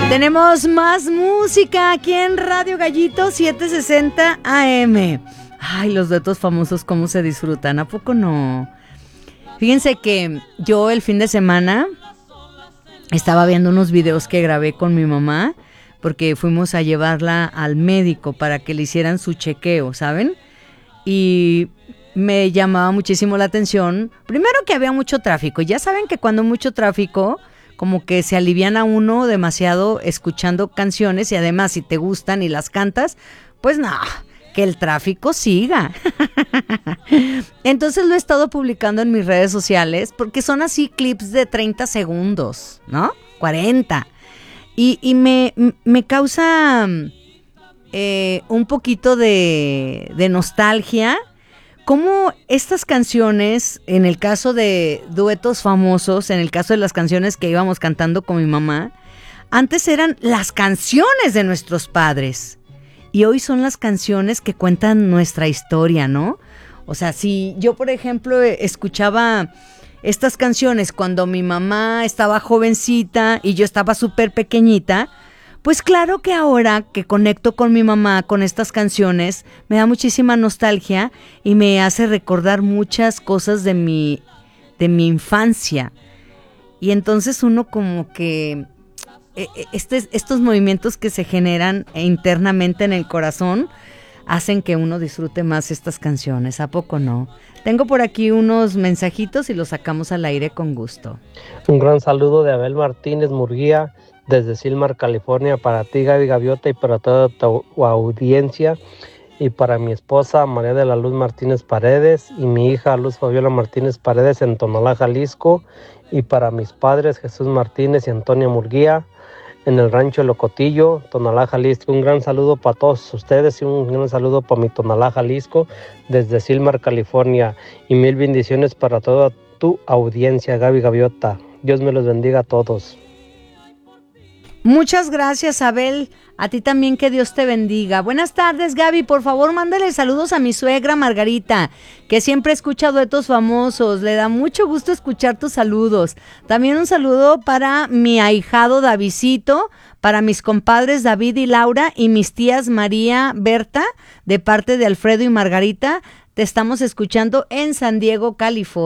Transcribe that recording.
Tenemos más música aquí en Radio Gallito 760 AM. Ay, los duetos famosos, cómo se disfrutan, ¿a poco no? Fíjense que yo el fin de semana estaba viendo unos videos que grabé con mi mamá, porque fuimos a llevarla al médico para que le hicieran su chequeo, ¿saben? Y me llamaba muchísimo la atención, primero que había mucho tráfico. Ya saben que cuando hay mucho tráfico, como que se aliviana uno demasiado escuchando canciones, y además si te gustan y las cantas, pues no, que el tráfico siga. Entonces lo he estado publicando en mis redes sociales, porque son así clips de 30 segundos, ¿no? 40. Y me causa un poquito de nostalgia, cómo estas canciones, en el caso de duetos famosos, en el caso de las canciones que íbamos cantando con mi mamá, antes eran las canciones de nuestros padres y hoy son las canciones que cuentan nuestra historia, ¿no? O sea, si yo, por ejemplo, escuchaba estas canciones cuando mi mamá estaba jovencita y yo estaba súper pequeñita, pues claro que ahora que conecto con mi mamá con estas canciones, me da muchísima nostalgia y me hace recordar muchas cosas de mi infancia. Y entonces uno como que estos movimientos que se generan internamente en el corazón hacen que uno disfrute más estas canciones, ¿a poco no? Tengo por aquí unos mensajitos y los sacamos al aire con gusto. Un gran saludo de Abel Martínez Murguía desde Silmar, California, para ti, Gaby Gaviota, y para toda tu audiencia, y para mi esposa María de la Luz Martínez Paredes y mi hija Luz Fabiola Martínez Paredes en Tonalá, Jalisco, y para mis padres Jesús Martínez y Antonia Murguía en el rancho Locotillo, Tonalá, Jalisco. Un gran saludo para todos ustedes y un gran saludo para mi Tonalá, Jalisco, desde Silmar, California, y mil bendiciones para toda tu audiencia, Gaby Gaviota. Dios me los bendiga a todos. Muchas gracias, Abel. A ti también, que Dios te bendiga. Buenas tardes, Gaby. Por favor, mándale saludos a mi suegra Margarita, que siempre escucha duetos famosos. Le da mucho gusto escuchar tus saludos. También un saludo para mi ahijado Davidcito, para mis compadres David y Laura y mis tías María Berta, de parte de Alfredo y Margarita. Te estamos escuchando en San Diego, California.